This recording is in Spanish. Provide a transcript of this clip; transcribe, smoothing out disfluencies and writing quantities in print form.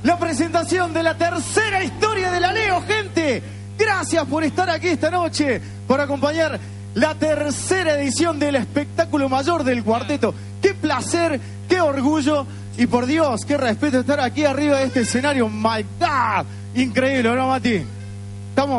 la presentación de la tercera historia de la Leo, gente. Gracias por estar aquí esta noche, por acompañar la tercera edición del espectáculo mayor del cuarteto. Qué placer, qué orgullo y por Dios, qué respeto estar aquí arriba de este escenario. My God, increíble, ¿no, Mati?